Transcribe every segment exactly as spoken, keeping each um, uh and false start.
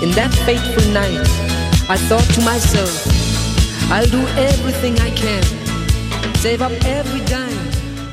In that fateful night, I thought to myself, I'll do everything I can, save up every dime.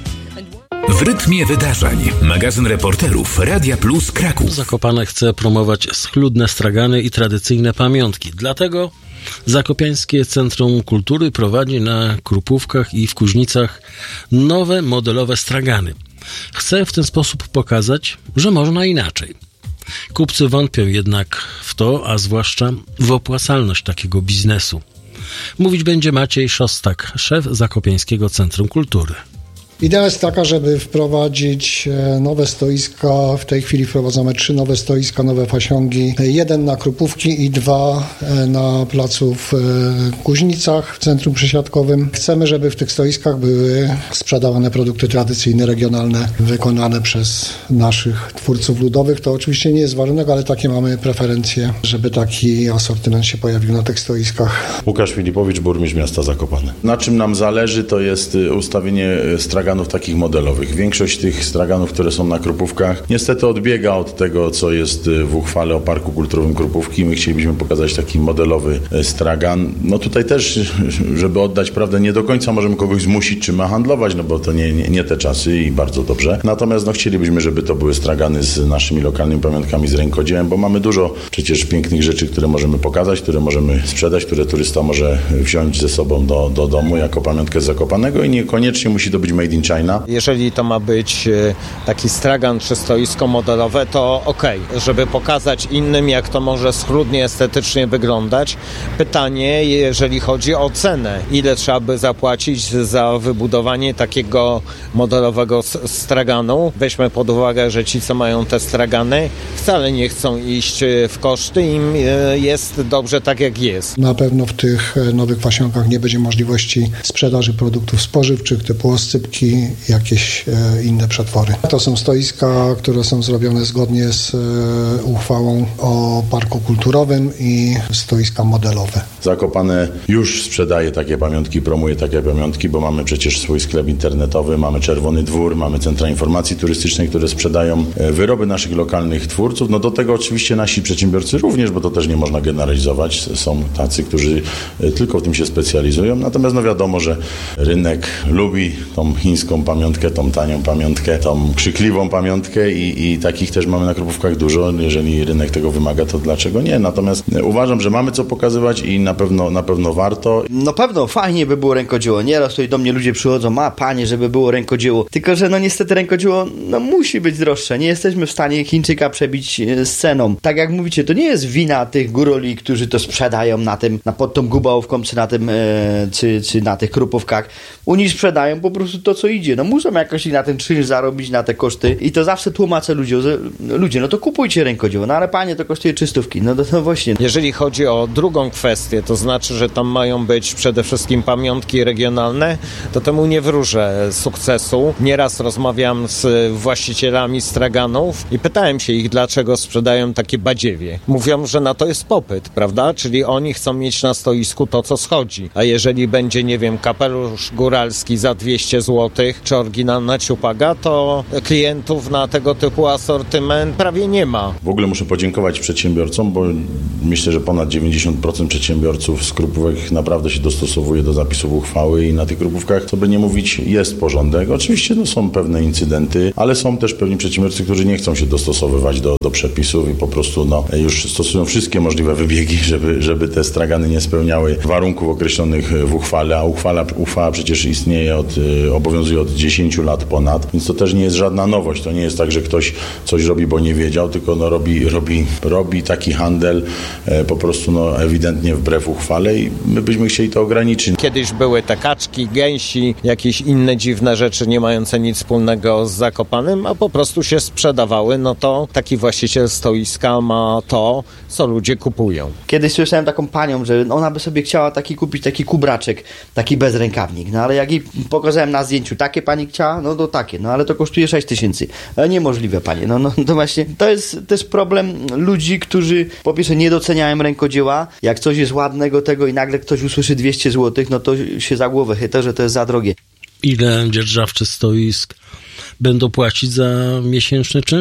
W rytmie wydarzeń. Magazyn reporterów Radia Plus Kraków. Zakopane chce promować schludne stragany i tradycyjne pamiątki. Dlatego Zakopiańskie Centrum Kultury prowadzi na Krupówkach i w Kuźnicach nowe modelowe stragany. Chce w ten sposób pokazać, że można inaczej. Kupcy wątpią jednak w to, a zwłaszcza w opłacalność takiego biznesu. Mówić będzie Maciej Szostak, szef Zakopiańskiego Centrum Kultury. Idea jest taka, żeby wprowadzić nowe stoiska. W tej chwili wprowadzamy trzy nowe stoiska, nowe fasiągi. Jeden na Krupówki i dwa na placu w Kuźnicach, w centrum przesiadkowym. Chcemy, żeby w tych stoiskach były sprzedawane produkty tradycyjne, regionalne, wykonane przez naszych twórców ludowych. To oczywiście nie jest warunek, ale takie mamy preferencje, żeby taki asortyment się pojawił na tych stoiskach. Łukasz Filipowicz, burmistrz miasta Zakopane. Na czym nam zależy, to jest ustawienie straganów takich modelowych. Większość tych straganów, które są na Krupówkach, niestety odbiega od tego, co jest w uchwale o Parku Kulturowym Krupówki. My chcielibyśmy pokazać taki modelowy stragan. No tutaj też, żeby oddać prawdę, nie do końca możemy kogoś zmusić, czy ma handlować, no bo to nie, nie, nie te czasy i bardzo dobrze. Natomiast no, chcielibyśmy, żeby to były stragany z naszymi lokalnymi pamiątkami, z rękodziełem, bo mamy dużo przecież pięknych rzeczy, które możemy pokazać, które możemy sprzedać, które turysta może wziąć ze sobą do, do domu jako pamiątkę z Zakopanego i niekoniecznie musi to być made in China. Jeżeli to ma być taki stragan czy stoisko modelowe, to okej, okay, żeby pokazać innym, jak to może schludnie, estetycznie wyglądać. Pytanie, jeżeli chodzi o cenę, ile trzeba by zapłacić za wybudowanie takiego modelowego straganu? Weźmy pod uwagę, że ci, co mają te stragany, wcale nie chcą iść w koszty, im jest dobrze tak, jak jest. Na pewno w tych nowych fasiąkach nie będzie możliwości sprzedaży produktów spożywczych typu oscypki, jakieś e, inne przetwory. To są stoiska, które są zrobione zgodnie z e, uchwałą o Parku Kulturowym i stoiska modelowe. Zakopane już sprzedaje takie pamiątki, promuje takie pamiątki, bo mamy przecież swój sklep internetowy, mamy Czerwony Dwór, mamy centra informacji turystycznej, które sprzedają wyroby naszych lokalnych twórców. No do tego oczywiście nasi przedsiębiorcy również, bo to też nie można generalizować. Są tacy, którzy tylko w tym się specjalizują. Natomiast no wiadomo, że rynek lubi tą chińską pamiątkę, tą tanią pamiątkę, tą krzykliwą pamiątkę i, i takich też mamy na Krupówkach dużo. Jeżeli rynek tego wymaga, to dlaczego nie? Natomiast uważam, że mamy co pokazywać i na pewno, na pewno warto. No pewno, fajnie by było rękodzieło. Nieraz tutaj do mnie ludzie przychodzą, a panie, żeby było rękodzieło. Tylko, że no niestety rękodzieło no, musi być droższe. Nie jesteśmy w stanie Chińczyka przebić z ceną. Tak jak mówicie, to nie jest wina tych góroli, którzy to sprzedają na tym, na pod tą Gubałówką, czy na tym, e, czy, czy na tych Krupówkach. Oni sprzedają po prostu to, co idzie. No muszą jakoś na ten czynsz zarobić, na te koszty i to zawsze tłumaczę ludziom, że ludzie, no to kupujcie rękodzieło, no ale panie, to kosztuje czystówki, no to, to właśnie. Jeżeli chodzi o drugą kwestię, to znaczy, że tam mają być przede wszystkim pamiątki regionalne, to temu nie wróżę sukcesu. Nieraz rozmawiam z właścicielami straganów i pytałem się ich, dlaczego sprzedają takie badziewie. Mówią, że na to jest popyt, prawda? Czyli oni chcą mieć na stoisku to, co schodzi. A jeżeli będzie, nie wiem, kapelusz góralski za dwieście złotych, czy oryginalna ciupaga, to klientów na tego typu asortyment prawie nie ma. W ogóle muszę podziękować przedsiębiorcom, bo myślę, że ponad dziewięćdziesiąt procent przedsiębiorców z Krupówek naprawdę się dostosowuje do zapisów uchwały i na tych Krupówkach, co by nie mówić, jest porządek. Oczywiście no, są pewne incydenty, ale są też pewni przedsiębiorcy, którzy nie chcą się dostosowywać do, do przepisów i po prostu no, już stosują wszystkie możliwe wybiegi, żeby, żeby te stragany nie spełniały warunków określonych w uchwale, a uchwala, uchwała przecież istnieje od, obowiązuje od dziesięciu lat ponad, więc to też nie jest żadna nowość. To nie jest tak, że ktoś coś robi, bo nie wiedział, tylko no, robi, robi, robi taki handel e, po prostu no, ewidentnie wbrew uchwale i my byśmy chcieli to ograniczyć. Kiedyś były te kaczki, gęsi, jakieś inne dziwne rzeczy nie mające nic wspólnego z Zakopanem, a po prostu się sprzedawały, no to taki właściciel stoiska ma to, co ludzie kupują. Kiedyś słyszałem taką panią, że ona by sobie chciała taki kupić, taki kubraczek, taki bezrękawnik, no ale jak jej pokazałem na zdjęciu, takie pani chciała, no to takie, no ale to kosztuje sześć tysięcy. Ale niemożliwe, panie, no, no to właśnie, to jest też problem ludzi, którzy po pierwsze nie doceniają rękodzieła, jak coś jest ładnego tego i nagle ktoś usłyszy dwieście złotych, no to się za głowę chyta, że to jest za drogie. Ile dzierżawcy stoisk będą płacić za miesięczny czynsz?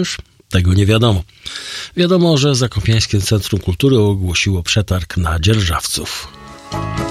Tego nie wiadomo. Wiadomo, że Zakopiańskie Centrum Kultury ogłosiło przetarg na dzierżawców.